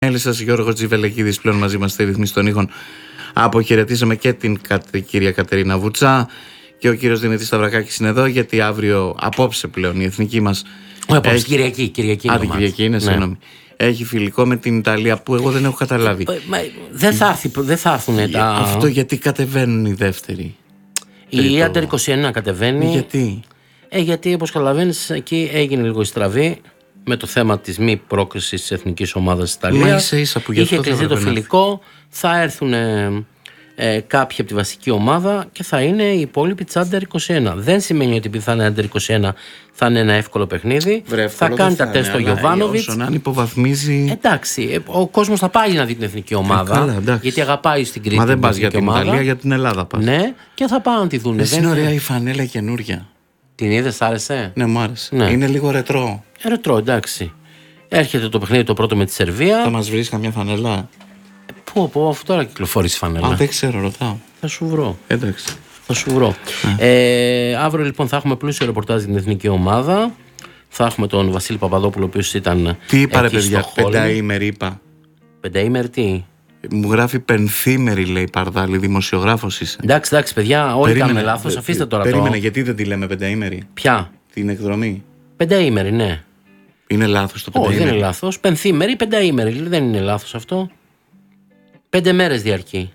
Σας Γιώργο Τζιβελεκίδης πλέον μαζί μας στη ρυθμίση των ήχων. Αποχαιρετήσαμε και την κυρία Κατερίνα Βουτσά και ο κύριος Δημήτρης Σταυρακάκης είναι εδώ, γιατί αύριο, απόψε πλέον, η εθνική μας. Απόψε, Κυριακή. Κυριακή είναι, συγγνώμη. Έχει φιλικό με την Ιταλία που εγώ δεν έχω καταλάβει. Δεν θα έρθουν τα. Αυτό γιατί κατεβαίνουν οι δεύτεροι. Η Άντερ 21 κατεβαίνει. Γιατί? Γιατί όπως καταλαβαίνεις, εκεί έγινε λίγο η στραβή με το θέμα της μη πρόκρισης της εθνικής ομάδας της Ιταλίας. Είχε κλειστεί το φιλικό, θα έρθουν κάποιοι από τη βασική ομάδα και θα είναι οι υπόλοιποι της Άντερ 21. Δεν σημαίνει ότι επειδή θα είναι Άντερ 21 θα είναι ένα εύκολο παιχνίδι. Θα κάνει τα τεστ ο Γιοβάνοβιτς. Αν υποβαθμίζει. Εντάξει, ο κόσμος θα πάει να δει την εθνική ομάδα. Καλά, γιατί αγαπάει στην Κρήτη. Μα δεν πας για την ομάδα. Ιταλία, για την Ελλάδα πας. Ναι, και θα πάνε να τη δουν. Είναι ωραία η φανέλα καινούρια. Την είδες, άρεσε? Ναι, μου άρεσε. Ναι. Είναι λίγο ρετρό. Ρετρό, εντάξει. Έρχεται το παιχνίδι το πρώτο με τη Σερβία. Θα μας βρεις καμιά φανέλα? Πού, αφού τώρα κυκλοφορείς φανέλα. Α, δεν ξέρω, ρωτάω. Θα σου βρω. Εντάξει. Θα σου βρω. Αύριο λοιπόν θα έχουμε πλούσιο ρεπορτάζ για την εθνική ομάδα. Θα έχουμε τον Βασίλη Παπαδόπουλο, ο οποίος ήταν. Τι είπα, ρε παιδιά, πενταήμερη είπα. Πενταήμερη τι? Μου γράφει πενθήμερη, λέει Παρδάλη, δημοσιογράφος είσαι. Εντάξει, παιδιά, όλοι κάνουμε λάθος. Αφήστε τώρα. Περίμενε, γιατί δεν τη λέμε πενταήμερη? Ποια? Την εκδρομή. Πενταήμερη, ναι. Είναι λάθος το πενταήμερη? Όχι, δεν είναι λάθος. Πενθήμερη, πενταήμερη. Δεν είναι λάθος αυτό. 5 μέρες διαρκεί.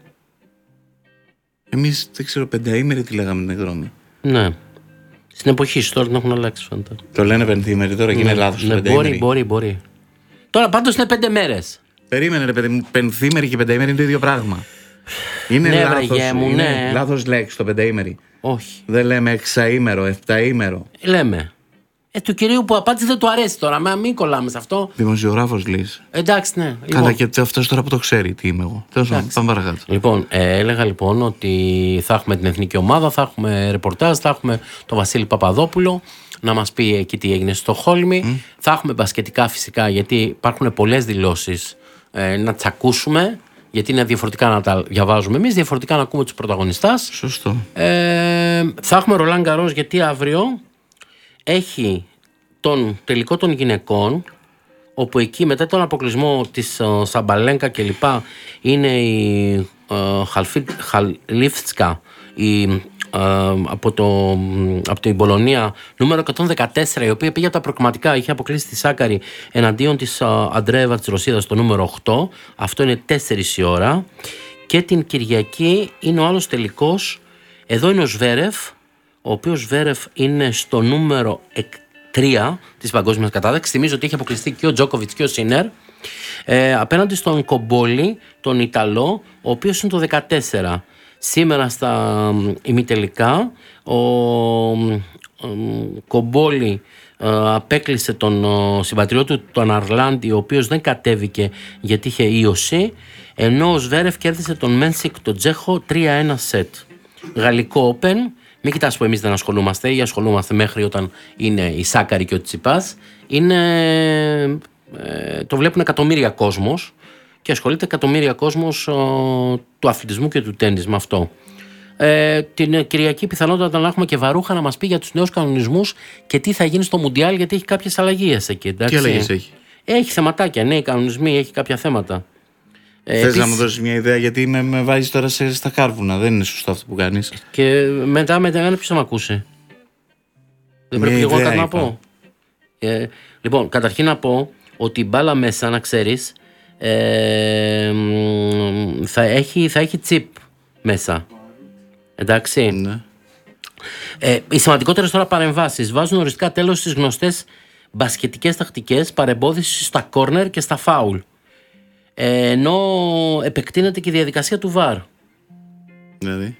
Εμείς δεν ξέρω, πενταήμερη τη λέγαμε την εκδρομή. Ναι. Στην εποχή σου τώρα την έχουν αλλάξει, φαντάζομαι. Το λένε πενθήμερη τώρα και είναι λάθος το πενταήμερη. Μπορεί. Τώρα πάντως είναι 5 μέρες. Περίμενε, ρε παιδί μου, πενθήμερη και πενταήμερη είναι το ίδιο πράγμα. Είναι ναι, λάθος, ναι. Λάθος λέξη το πενταήμερη. Όχι. Δεν λέμε εξαήμερο, εφταήμερο. Λέμε. Του κυρίου που απάντησε δεν του αρέσει τώρα, μην κολλάμε σε αυτό. Δημοσιογράφος λύση. Εντάξει, ναι. Καλά, και αυτός τώρα που το ξέρει τι είμαι εγώ. Πάμε παρακάτω. Λοιπόν, έλεγα λοιπόν ότι θα έχουμε την εθνική ομάδα, θα έχουμε ρεπορτάζ, θα έχουμε τον Βασίλη Παπαδόπουλο να μας πει εκεί τι έγινε στο Στοκχόλμη. Θα έχουμε μπασκετικά φυσικά, γιατί υπάρχουν πολλές δηλώσεις να τις ακούσουμε. Γιατί είναι διαφορετικά να τα διαβάζουμε εμείς, διαφορετικά να ακούμε τους πρωταγωνιστές. Σωστό. Θα έχουμε Ρολάν Γκαρός, γιατί αύριο έχει τον τελικό των γυναικών, όπου εκεί μετά τον αποκλεισμό της Σαμπαλένκα και λοιπά είναι η Χαλίφτσκα από την Πολωνία, νούμερο 114, η οποία πήγε από τα προκριματικά, είχε αποκλείσει τη Σάκαρη εναντίον της Αντρέεβα της Ρωσίδας, το νούμερο 8. Αυτό είναι 4 η ώρα. Και την Κυριακή είναι ο άλλος τελικός. Εδώ είναι ο Σβέρεφ, ο οποίος Σβέρεφ είναι στο νούμερο 3 της παγκόσμιας κατάταξης. Θυμίζω ότι έχει αποκλειστεί και ο Τζόκοβιτς και ο Σίνερ, απέναντι στον Κομπόλη, τον Ιταλό, ο οποίος είναι το 14. Σήμερα στα ημιτελικά ο Κομπόλη απέκλεισε τον συμπατριώτη του, τον Αρλάντι, ο οποίος δεν κατέβηκε γιατί είχε ίωση, ενώ ο Σβέρεφ κέρδισε τον Μένσικ, τον Τσέχο, 3-1 σετ. Γαλλικό Open. Μην κοιτάς που εμείς δεν ασχολούμαστε, ή ασχολούμαστε μέχρι όταν είναι η Σάκαρη και ο Τσιπάς. Το βλέπουν εκατομμύρια κόσμος και ασχολείται εκατομμύρια κόσμος του αθλητισμού και του τένις με αυτό. Την Κυριακή πιθανότατα να έχουμε και Βαρούχα να μας πει για τους νέους κανονισμούς και τι θα γίνει στο Μουντιάλ, γιατί έχει κάποιες αλλαγές εκεί. Εντάξει. Τι αλλαγές έχει? Έχει θεματάκια, νέοι κανονισμοί, έχει κάποια θέματα. Θες να μου δώσεις μια ιδέα, γιατί με βάζεις τώρα στα κάρβουνα, δεν είναι σωστό αυτό που κάνεις. Και μετά ποιος θα με ακούσει? Δεν πρέπει εγώ κάτι να πω? Λοιπόν, καταρχήν να πω ότι η μπάλα μέσα, να ξέρεις, θα έχει τσιπ μέσα. Εντάξει. Ναι. Οι σημαντικότερες τώρα παρεμβάσεις βάζουν οριστικά τέλος στις γνωστές μπασκετικές τακτικές παρεμπόδισης στα κόρνερ και στα φάουλ. Ενώ επεκτείνεται και η διαδικασία του VAR. Δηλαδή.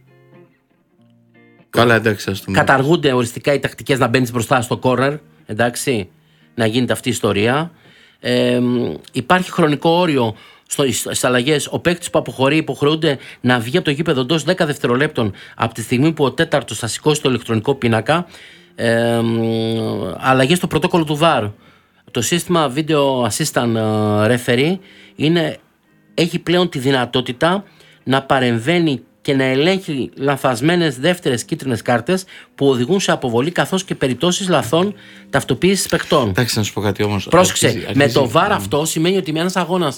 Καλά, εντάξει, ας πούμε. Καταργούνται οριστικά οι τακτικές να μπαίνεις μπροστά στο κόρνερ. Εντάξει. Να γίνεται αυτή η ιστορία. Υπάρχει χρονικό όριο στις αλλαγές. Ο παίκτης που αποχωρεί υποχρεούνται να βγει από το γήπεδο εντός 10 δευτερολέπτων από τη στιγμή που ο τέταρτος θα σηκώσει το ηλεκτρονικό πίνακα. Αλλαγές στο πρωτόκολλο του VAR. Το σύστημα Video Assistant Referee έχει πλέον τη δυνατότητα να παρεμβαίνει και να ελέγχει λανθασμένες δεύτερες κίτρινες κάρτες που οδηγούν σε αποβολή, καθώς και περιπτώσεις λαθών ταυτοποίησης παικτών. Εντάξει, να σου πω κάτι όμως. Πρόσεξε, με το VAR αυτό σημαίνει ότι με ένας αγώνας